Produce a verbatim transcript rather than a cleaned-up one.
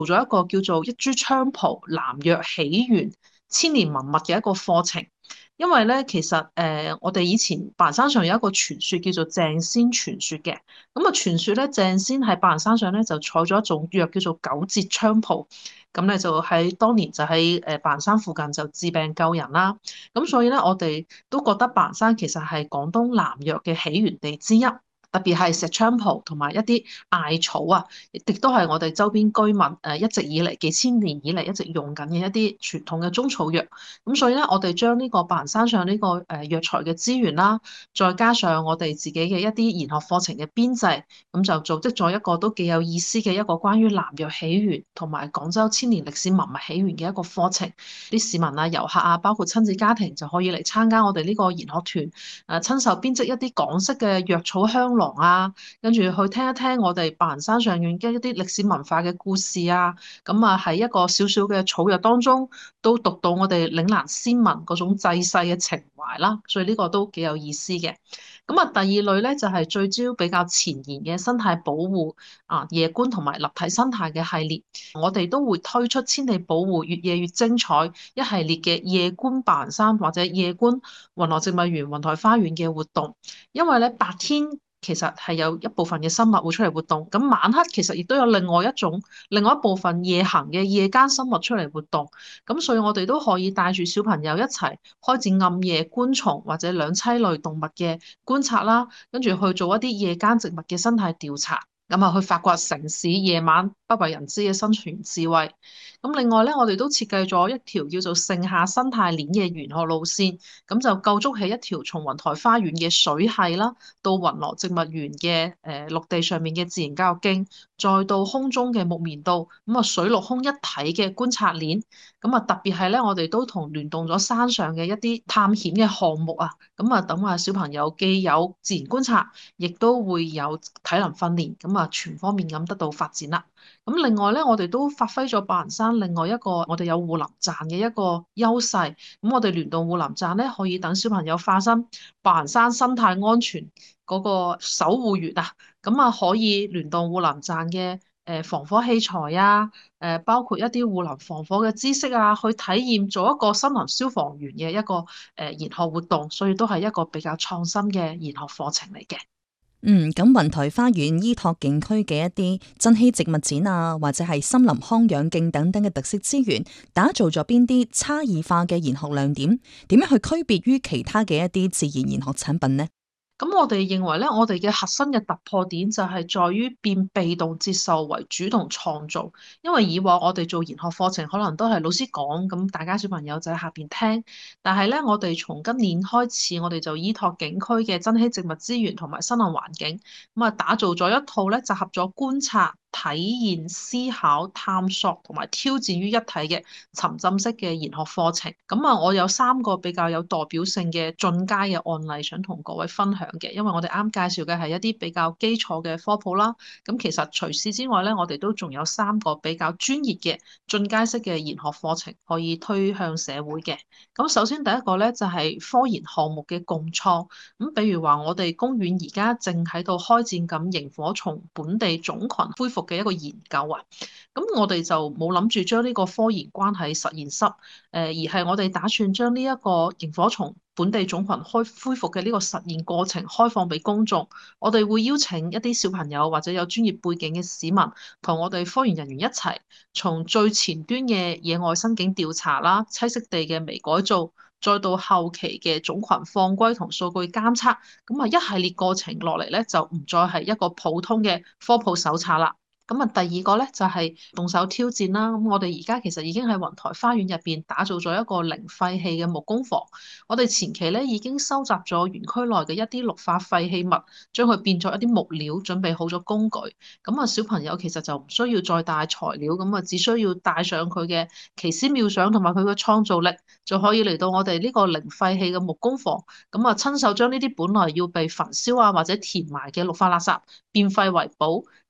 做咗一個叫做一株菖蒲南藥起源千年文物嘅一個課程。因為咧，其實誒、呃，我哋以前白雲山上有一個傳說叫做淨仙傳說嘅。咁啊，傳說咧，淨仙喺白雲山上咧就採咗一種藥叫做九節菖蒲，咁咧就喺當年就喺誒白雲山附近就治病救人啦。咁所以咧，我哋都覺得白雲山其實係廣東南藥嘅起源地之一。特別係石菖蒲同埋一啲艾草啊，亦都係我哋周邊居民誒一直以嚟幾千年以嚟一直用緊嘅一啲傳統嘅中草藥。咁所以咧，我哋將呢個白雲山上呢個誒藥材嘅資源啦，再加上我哋自己嘅一啲研學課程嘅編制，咁就組織咗一個都幾有意思嘅一個關於南藥起源同埋廣州千年歷史文物起源嘅一個課程。啲市民啊、遊客啊，包括親子家庭就可以嚟參加我哋呢個研學團，誒親手編織一啲港式嘅藥草香囊啊，跟住去聽一聽我哋白雲山上面嘅一啲歷史文化嘅故事啊。咁啊喺一個小小嘅草藥當中，都讀到我哋嶺南先民嗰種濟世嘅情懷啦，所以呢個都幾有意思嘅。咁啊，第二類咧就係聚焦比較前沿嘅生態保護啊，夜觀同埋立體生態嘅系列，我哋都會推出千里保護越夜越精彩一系列嘅夜觀白雲山或者夜觀雲河植物園、雲台花園嘅活動。因為咧白天其實係有一部分嘅生物會出嚟活動，咁晚黑其實亦都有另外一種、另外一部分夜行嘅夜間生物出嚟活動，咁所以我哋都可以帶住小朋友一齊開展暗夜觀蟲或者兩棲類動物嘅觀察啦，跟住去做一啲夜間植物嘅生態調查。咁啊，去發掘城市夜晚不為人知嘅生存智慧。咁另外咧，我哋都設計咗一條叫做盛夏生態鏈嘅沿河路線，咁就構築起一條從雲台花園嘅水系啦，到雲羅植物園嘅誒陸地上面嘅自然教育徑，再到空中嘅木棉道，咁啊水陸空一體嘅觀察鏈。咁啊特別係咧，我哋都同聯動咗山上嘅一啲探險嘅項目啊，咁啊等啊小朋友既有自然觀察，亦都會有體能訓練，咁啊全方面咁得到發展啦。咁另外咧，我哋都發揮咗白雲山另外一個我哋有護林站嘅一個優勢。咁我哋聯動護林站咧，可以等小朋友化身白雲山生態安全嗰個守護員啊。咁啊，可以聯動護林站嘅誒防火器材啊，誒包括一啲護林防火嘅知識啊，去體驗做一個森林消防員嘅一個誒研學活動，所以都係一個比較創新嘅研學課程嚟嘅。 嗯，咁雲台花園依託景區嘅一啲珍稀植物展啊，或者係森林康養徑等等嘅特色資源，打造咗邊啲差異化嘅研學亮點？點樣去區別於其他嘅一啲自然研學產品呢？ 咁我哋認為咧，我哋嘅核心嘅突破點就係在於變被動接受為主動創造。因為以往我哋做研學課程，可能都係老師講，咁大家小朋友就喺下邊聽。但係咧，我哋從今年開始，我哋就依託景區嘅珍稀植物資源同埋森林環境，咁啊打造咗一套咧集合咗觀察、體驗、思考、探索同埋挑戰於一體嘅沉浸式嘅研學課程。咁啊，我有三個比較有代表性嘅進階嘅案例，想同各位分享嘅。因為我哋啱介紹嘅係一啲比較基礎嘅科普啦。咁其實除此之外咧，我哋都仲有三個比較專業嘅進階式嘅研學課程可以推向社會嘅。咁首先第一個咧就係科研項目嘅共創。咁比如話，我哋公園而家正喺度開展緊螢火蟲本地種群恢復嘅一個研究啊。咁我哋就冇諗住將呢個科研關喺實驗室，誒而係我哋打算將呢一個螢火蟲本地種群開恢復嘅呢個實驗過程開放俾公眾。我哋會邀請一啲小朋友或者有專業背景嘅市民，同我哋科研人員一齊，從最前端嘅野外生境調查啦、棲息地嘅微改造，再到後期嘅種群放歸同數據監測，咁啊一系列過程落嚟咧，就唔再係一個普通嘅科普手冊啦。咁啊，第二個咧就係動手挑戰啦。咁我哋而家其實已經喺雲台花園入邊打造咗一個零廢棄嘅木工房。我哋前期咧已經收集咗園區內嘅一啲綠化廢棄物，將佢變作一啲木料，準備好咗工具。咁啊，小朋友其實就唔需要再帶材料，咁啊只需要帶上佢嘅奇思妙想同埋佢嘅創造力，就可以嚟到我哋呢個零廢棄嘅木工房。咁啊，親手將呢啲本來要被焚燒啊或者填埋嘅綠化垃圾變廢為寶。